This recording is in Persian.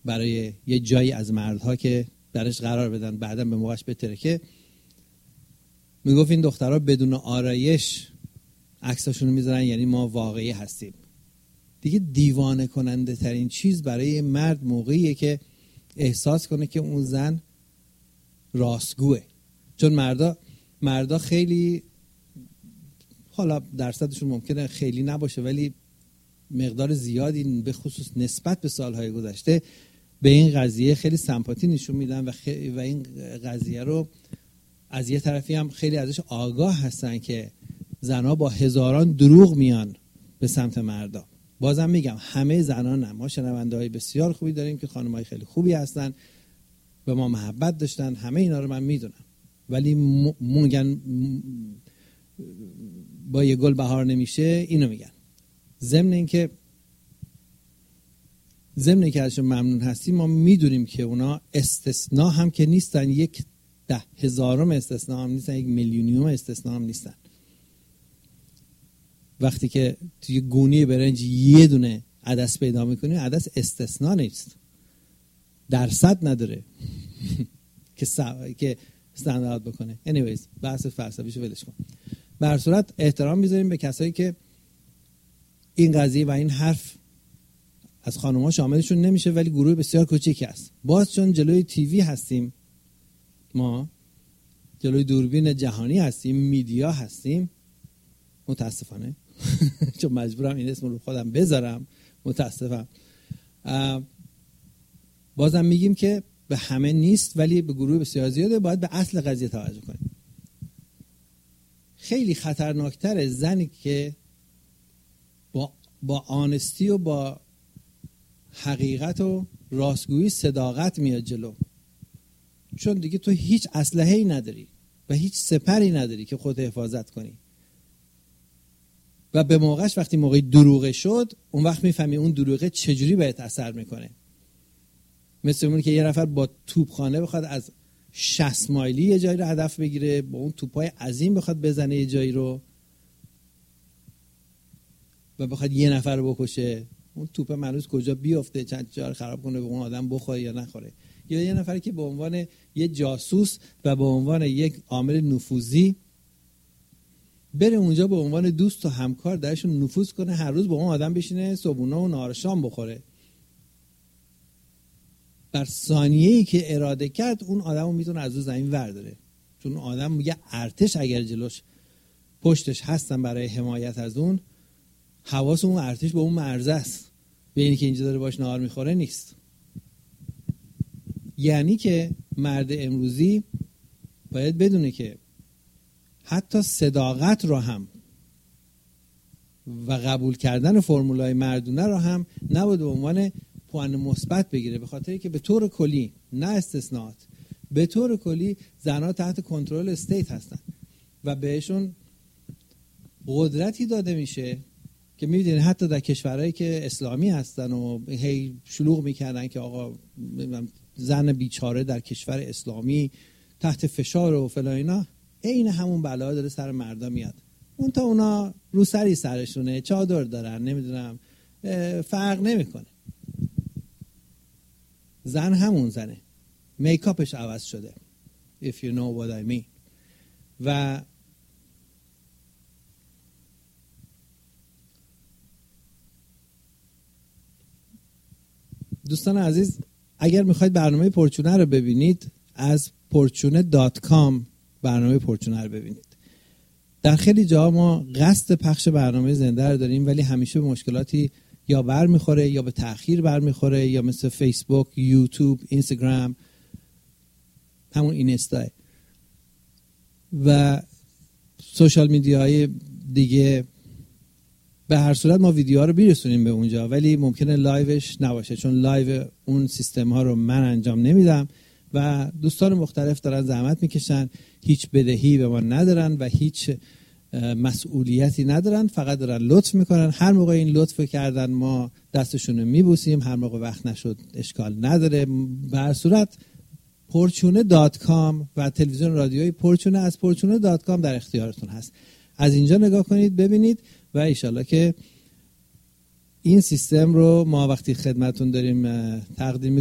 برای یه جایی از مردها که درش قرار بدن بعداً به موقعش بترکه. میگفت این دخترها بدون آرایش عکساشون رو میذارن، یعنی ما واقعی هستیم. دیگه دیوانه کننده ترین چیز برای مرد موقعیه که احساس کنه که اون زن راستگوه. چون مردا خیلی، حالا درصدشون ممکنه خیلی نباشه ولی مقدار زیادی به خصوص نسبت به سالهای گذشته به این قضیه خیلی سمپاتی نشون میدن و این قضیه رو از یه طرفی هم خیلی ازش آگاه هستن که زنها با هزاران دروغ میان به سمت مردا. بازم میگم همه زنان نه، ما شنونده‌های بسیار خوبی داریم که خانم‌های خیلی خوبی هستن، به ما محبت داشتن، همه اینا رو من میدونم، ولی میگن با یه گل بهار نمیشه، اینو میگن. ضمن اینکه ازشون ممنون هستیم، ما میدونیم که اونا استثناء هم که نیستن، 10,000 استثناء هم نیستن، 1,000,000 استثناء هم نیستن. وقتی که توی گونی برنج یه دونه عدس پیدا میکنی، عدس استثناء نیست، درصد نداره که استاندارد بکنه. anyways بحث فلسفیشو ولش کن. به هر صورت احترام میذاریم به کسایی که این قضیه و این حرف از خانم‌ها شاملشون نمیشه، ولی گروه بسیار کوچیکی است. باز چون جلوی تیوی هستیم، ما جلوی دوربین جهانی هستیم، میدیا هستیم، متاسفانه چون مجبورم این اسم رو خودم بذارم، متاسفم. بازم میگیم که به همه نیست، ولی به گروه بسیار زیاده. باید به اصل قضیه توجه کنیم. خیلی خطرناکتره زنی که با آنستی و با حقیقت و راستگویی صداقت میاد جلو، چون دیگه تو هیچ اسلحه‌ای نداری و هیچ سپری نداری که خودت حفاظت کنی و به موقعش وقتی موقعی دروغه شد، اون وقت میفهمی اون دروغه چجوری بهت اثر میکنه. مثل اون که یه نفر با توپخانه بخواد از 60 مایلی یه جایی رو هدف بگیره، با اون توپای عظیم بخواد بزنه یه جایی رو و بخواد یه نفر رو بکشه، اون توپ منوز کجا بیفته، چند جا رو خراب کنه، به اون آدم بخوره یا نخوره. یا یه نفری که به عنوان یه جاسوس و به عنوان یک عامل نفوذی بره اونجا به عنوان دوست و همکار درشون نفوذ کنه، هر روز با اون آدم بشینه صبحونه و نهار شام بخوره. بر ثانیه‌ای که اراده کرد اون آدمو میتونه از رو زمین ورداره، چون اون آدم میگه ارتش اگر جلوش پشتش هستن برای حمایت از اون، حواس اون ارتش به اون مرزه است، به اینی که اینجا داره باش نهار میخوره نیست. یعنی که مرد امروزی باید بدونه که حتی صداقت رو هم و قبول کردن فرمولای مردونه رو هم نباید به عنوان پوان مثبت بگیره، به خاطری که به طور کلی، نه استثناءات، به طور کلی زنها تحت کنترل استیت هستن و بهشون قدرتی داده میشه که می‌بینید حتی در کشورهایی که اسلامی هستن و هی شلوغ میکردن که آقا زن بیچاره در کشور اسلامی تحت فشار و فلان اینا، عین همون بلا داره سر مردا میاد. اون تا اونا روسری سرشونه، چادر دارن، نمیدونم، فرق نمیکنه. زن همون زنه، میکاپش عوض شده if you know what I mean. و دوستان عزیز، اگر میخواید برنامه پرچونه رو ببینید، از porchune.com برنامه پرچونه رو ببینید. در خیلی جا ما قصد پخش برنامه زنده رو داریم، ولی همیشه به مشکلاتی یا برمیخوره یا به تأخیر برمیخوره، یا مثل فیسبوک، یوتیوب، اینستاگرام، همون اینستا و سوشال میدیاهای دیگه. به هر صورت ما ویدیوها رو برسونیم به اونجا، ولی ممکنه لایوش نباشه، چون لایو اون سیستم ها رو من انجام نمیدم و دوستان مختلف دارن زحمت میکشن، هیچ بدهی به ما ندارن و هیچ مسئولیتی ندارن، فقط دارن لطف میکنن. هر موقع این لطف کردن ما دستشون رو میبوسیم، هر موقع وقت نشد اشکال نداره. به هر صورت porchune.com و تلویزیون رادیوی پرچونه از porchune.com در اختیارتون هست. از اینجا نگاه کنید، ببینید و انشالله که این سیستم رو ما وقتی خدمتون داریم تقدیم